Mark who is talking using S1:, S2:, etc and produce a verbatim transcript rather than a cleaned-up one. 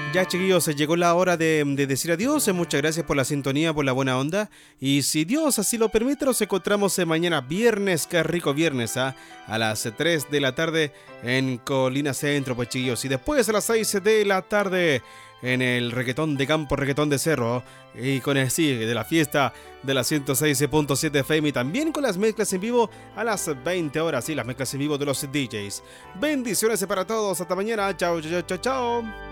S1: Ya, chiquillos, se llegó la hora de, de decir adiós. Muchas gracias por la sintonía, por la buena onda. Y si Dios así lo permite, nos encontramos eh, mañana viernes, qué rico viernes, ¿ah? A las tres de la tarde en Colina Centro, pues, chiquillos. Y después a las seis de la tarde en el Reggaetón de Campo, Reggaetón de Cerro. Y con el sí, de la fiesta de la ciento seis punto siete F M. Y también con las mezclas en vivo a las veinte horas. Sí, las mezclas en vivo de los D Js. Bendiciones para todos. Hasta mañana. Chao, chao, chao, chao.